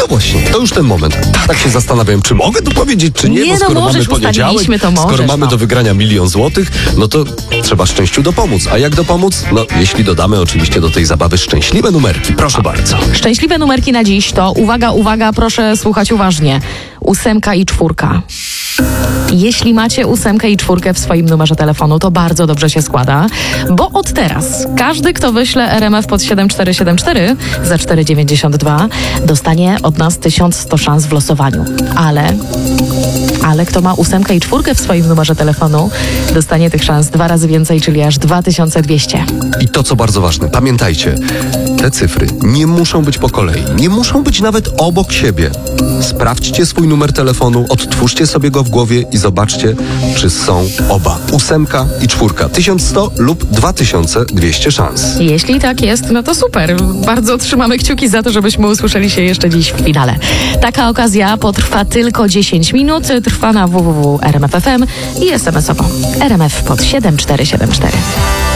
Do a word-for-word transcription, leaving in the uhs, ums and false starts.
No właśnie, to już ten moment. Tak się zastanawiam, czy mogę tu powiedzieć, czy nie, Nie, bo no skoro możesz, mamy poniedziałek, ustaliliśmy, to skoro możesz, mamy no. do wygrania milion złotych, no to trzeba szczęściu dopomóc. A jak dopomóc? No, jeśli dodamy oczywiście do tej zabawy szczęśliwe numerki. Proszę bardzo. Szczęśliwe numerki na dziś to, uwaga, uwaga, proszę słuchać uważnie, ósemka i czwórka. Jeśli macie ósemkę i czwórkę w swoim numerze telefonu, to bardzo dobrze się składa, bo od teraz każdy, kto wyśle R M F pod siedem cztery siedem cztery za cztery dziewięćdziesiąt dwa, dostanie od nas tysiąc sto szans w losowaniu. Ale, ale kto ma ósemkę i czwórkę w swoim numerze telefonu, dostanie tych szans dwa razy więcej, czyli aż dwa tysiące dwieście. I to, co bardzo ważne, pamiętajcie, te cyfry nie muszą być po kolei, nie muszą być nawet obok siebie. Sprawdźcie swój numer telefonu, odtwórzcie sobie go w głowie i zobaczcie, czy są oba. Ósemka i czwórka. tysiąc sto lub dwa tysiące dwieście szans. Jeśli tak jest, no to super. Bardzo trzymamy kciuki za to, żebyśmy usłyszeli się jeszcze dziś w finale. Taka okazja potrwa tylko dziesięć minut. Trwa na w w w kropka r m f kropka f m i es em esowo. R M F pod siedem cztery siedem cztery.